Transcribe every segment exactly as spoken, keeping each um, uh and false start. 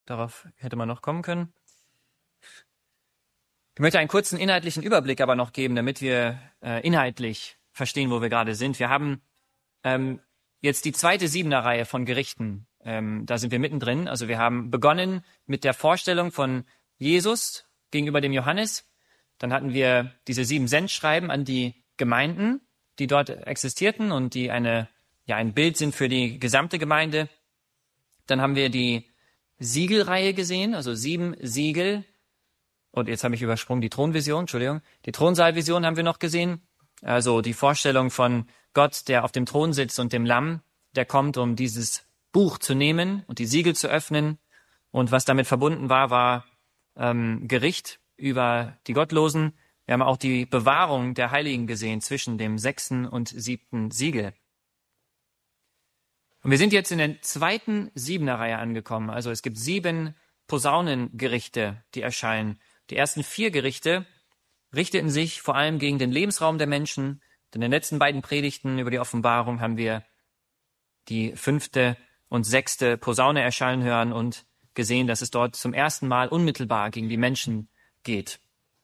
Darauf hätte man noch kommen können. Ich möchte einen kurzen inhaltlichen Überblick aber noch geben, damit wir äh, inhaltlich verstehen, wo wir gerade sind. Wir haben ähm, jetzt die zweite Siebener-Reihe von Gerichten. Ähm, da sind wir mittendrin. Also wir haben begonnen mit der Vorstellung von Jesus gegenüber dem Johannes. Dann hatten wir diese sieben Sendschreiben an die Gemeinden, die dort existierten und die eine, ja, ein Bild sind für die gesamte Gemeinde. Dann haben wir die Siegelreihe gesehen, also sieben Siegel. Und jetzt habe ich übersprungen die Thronvision, Entschuldigung. Die Thronsaalvision haben wir noch gesehen. Also die Vorstellung von Gott, der auf dem Thron sitzt und dem Lamm, der kommt, um dieses Buch zu nehmen und die Siegel zu öffnen. Und was damit verbunden war, war ähm, Gericht über die Gottlosen. Wir haben auch die Bewahrung der Heiligen gesehen zwischen dem sechsten und siebten Siegel. Und wir sind jetzt in der zweiten Siebener-Reihe angekommen. Also es gibt sieben Posaunengerichte, die erscheinen. Die ersten vier Gerichte richteten sich vor allem gegen den Lebensraum der Menschen. In den letzten beiden Predigten über die Offenbarung haben wir die fünfte und sechste Posaune erschallen hören und gesehen, dass es dort zum ersten Mal unmittelbar gegen die Menschen geht.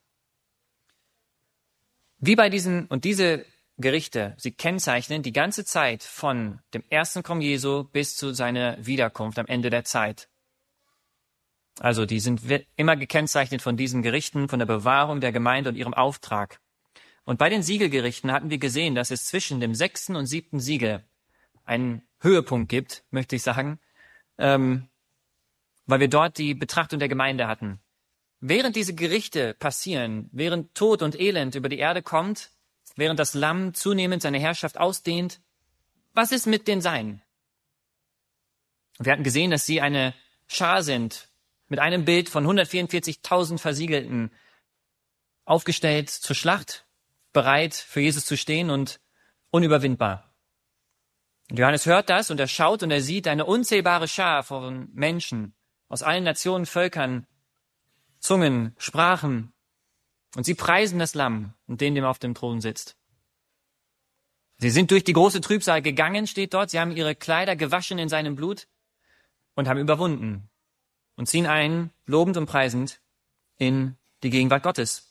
Wie bei diesen, und diese Gerichte, sie kennzeichnen die ganze Zeit von dem ersten Kommen Jesu bis zu seiner Wiederkunft am Ende der Zeit. Also die sind immer gekennzeichnet von diesen Gerichten, von der Bewahrung der Gemeinde und ihrem Auftrag. Und bei den Siegelgerichten hatten wir gesehen, dass es zwischen dem sechsten und siebten Siegel einen Höhepunkt gibt, möchte ich sagen, ähm, weil wir dort die Betrachtung der Gemeinde hatten. Während diese Gerichte passieren, während Tod und Elend über die Erde kommt, während das Lamm zunehmend seine Herrschaft ausdehnt, was ist mit den Seinen? Wir hatten gesehen, dass sie eine Schar sind, mit einem Bild von hundertvierundvierzigtausend Versiegelten, aufgestellt zur Schlacht, bereit für Jesus zu stehen und unüberwindbar. Und Johannes hört das und er schaut und er sieht eine unzählbare Schar von Menschen aus allen Nationen, Völkern, Zungen, Sprachen. Und sie preisen das Lamm und den, der auf dem Thron sitzt. Sie sind durch die große Trübsal gegangen, steht dort. Sie haben ihre Kleider gewaschen in seinem Blut und haben überwunden und ziehen ein, lobend und preisend, in die Gegenwart Gottes.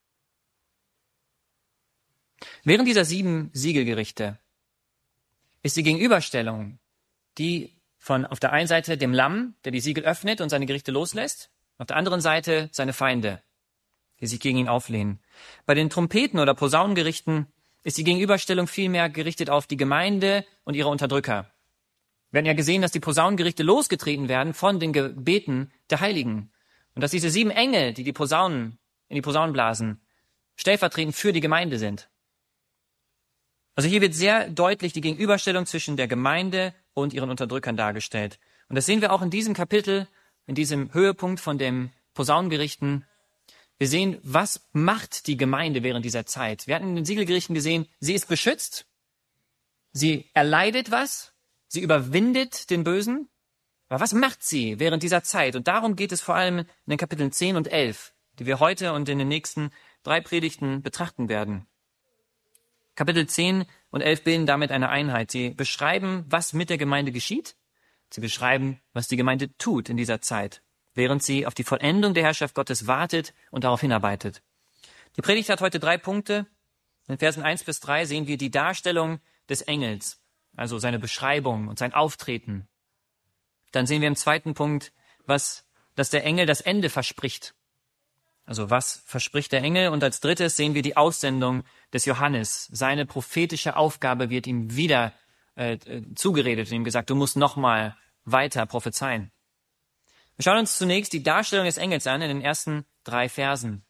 Während dieser sieben Siegelgerichte ist die Gegenüberstellung, die von auf der einen Seite dem Lamm, der die Siegel öffnet und seine Gerichte loslässt, auf der anderen Seite seine Feinde, die sich gegen ihn auflehnen. Bei den Trompeten- oder Posaunengerichten ist die Gegenüberstellung vielmehr gerichtet auf die Gemeinde und ihre Unterdrücker. Wir hatten ja gesehen, dass die Posaunengerichte losgetreten werden von den Gebeten der Heiligen. Und dass diese sieben Engel, die die Posaunen in die Posaunen blasen, stellvertretend für die Gemeinde sind. Also hier wird sehr deutlich die Gegenüberstellung zwischen der Gemeinde und ihren Unterdrückern dargestellt. Und das sehen wir auch in diesem Kapitel, in diesem Höhepunkt von den Posaunengerichten. Wir sehen, was macht die Gemeinde während dieser Zeit. Wir hatten in den Siegelgerichten gesehen, sie ist beschützt, sie erleidet was, sie überwindet den Bösen. Aber was macht sie während dieser Zeit? Und darum geht es vor allem in den Kapiteln zehn und elf, die wir heute und in den nächsten drei Predigten betrachten werden. Kapitel zehn und elf bilden damit eine Einheit. Sie beschreiben, was mit der Gemeinde geschieht. Sie beschreiben, was die Gemeinde tut in dieser Zeit, während sie auf die Vollendung der Herrschaft Gottes wartet und darauf hinarbeitet. Die Predigt hat heute drei Punkte. In Versen eins bis drei sehen wir die Darstellung des Engels, also seine Beschreibung und sein Auftreten. Dann sehen wir im zweiten Punkt, was, dass der Engel das Ende verspricht. Also was verspricht der Engel? Und als drittes sehen wir die Aussendung des Johannes. Seine prophetische Aufgabe wird ihm wieder äh, zugeredet und ihm gesagt, du musst nochmal weiter prophezeien. Wir schauen uns zunächst die Darstellung des Engels an in den ersten drei Versen.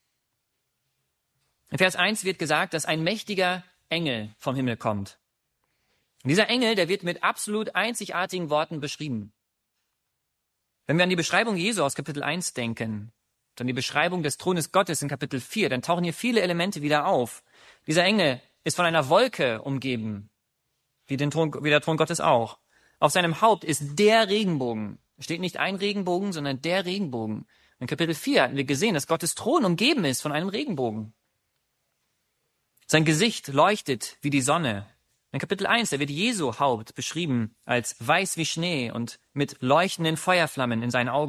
In Vers eins wird gesagt, dass ein mächtiger Engel vom Himmel kommt. Und dieser Engel, der wird mit absolut einzigartigen Worten beschrieben. Wenn wir an die Beschreibung Jesu aus Kapitel eins denken, dann die Beschreibung des Thrones Gottes in Kapitel vier, dann tauchen hier viele Elemente wieder auf. Dieser Engel ist von einer Wolke umgeben, wie, den Thron, wie der Thron Gottes auch. Auf seinem Haupt ist der Regenbogen. Es steht nicht ein Regenbogen, sondern der Regenbogen. In Kapitel vier hatten wir gesehen, dass Gottes Thron umgeben ist von einem Regenbogen. Sein Gesicht leuchtet wie die Sonne. In Kapitel eins, da wird Jesu Haupt beschrieben als weiß wie Schnee und mit leuchtenden Feuerflammen in seinen Augen.